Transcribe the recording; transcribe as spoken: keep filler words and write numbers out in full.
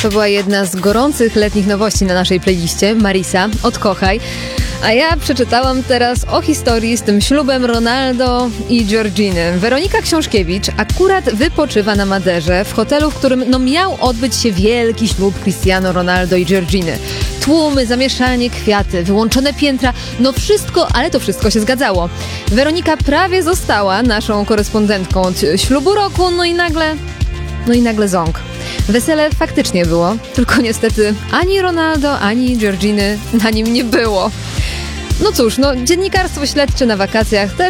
To była jedna z gorących letnich nowości na naszej playliście, Marisa, Odkochaj. A ja przeczytałam teraz o historii z tym ślubem Ronaldo i Georginy. Weronika Książkiewicz akurat wypoczywa na Maderze, w hotelu, w którym no miał odbyć się wielki ślub Cristiano Ronaldo i Georginy. Tłumy, zamieszanie, kwiaty, wyłączone piętra, no wszystko, ale to wszystko się zgadzało. Weronika prawie została naszą korespondentką od ślubu roku, no i nagle, no i nagle ząg. Wesele faktycznie było, tylko niestety ani Ronaldo, ani Georginy na nim nie było. No cóż, no dziennikarstwo śledcze na wakacjach też